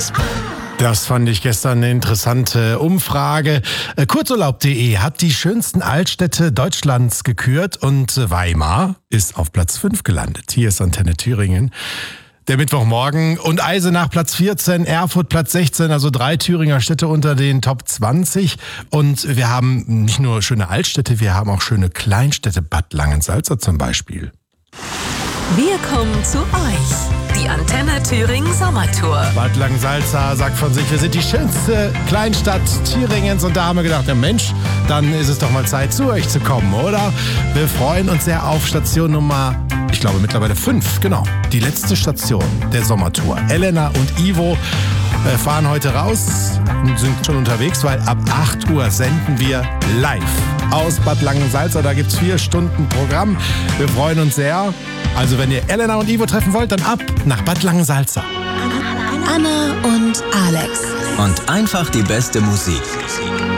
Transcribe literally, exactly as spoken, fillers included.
Das fand ich gestern eine interessante Umfrage. Kurzurlaub punkt de hat die schönsten Altstädte Deutschlands gekürt und Weimar ist auf Platz fünf gelandet. Hier ist Antenne Thüringen. Der Mittwochmorgen und Eisenach Platz vierzehn, Erfurt Platz sechzehn, also drei Thüringer Städte unter den Top zwanzig. Und wir haben nicht nur schöne Altstädte, wir haben auch schöne Kleinstädte, Bad Langensalza zum Beispiel. Wir kommen zu euch. Die Antenne Thüringen Sommertour. Bad Langensalza sagt von sich, wir sind die schönste Kleinstadt Thüringens. Und da haben wir gedacht, ja Mensch, dann ist es doch mal Zeit, zu euch zu kommen, oder? Wir freuen uns sehr auf Station Nummer, ich glaube mittlerweile fünf, genau. Die letzte Station der Sommertour. Elena und Ivo äh, fahren heute raus und sind schon unterwegs, weil ab acht Uhr senden wir live aus Bad Langensalza. Da gibt es vier Stunden Programm. Wir freuen uns sehr. Also wenn ihr Elena und Ivo treffen wollt, dann ab nach Bad Langensalza. Anna und Alex. Und einfach die beste Musik.